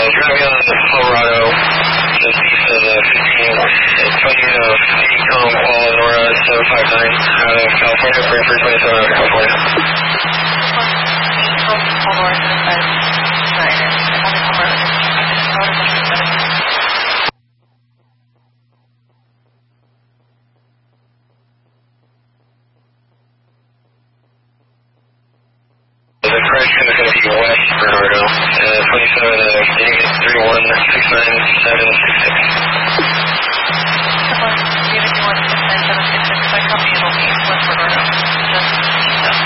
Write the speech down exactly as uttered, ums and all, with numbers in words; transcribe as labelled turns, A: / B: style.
A: driving on the Colorado, just east of the fifteen. It's twenty to fifteen Tom Paul Nora seven five nine out of California, for for twenty-seven out of California.
B: Tom Paul Nora seven five nine, and I'm on the Colorado.
A: The correction is going to be West Bernardo, uh, twenty-seven, uh, three one six nine seven six six.
B: David, you want six nine seven six six, I copy, it'll be West Bernardo, just east of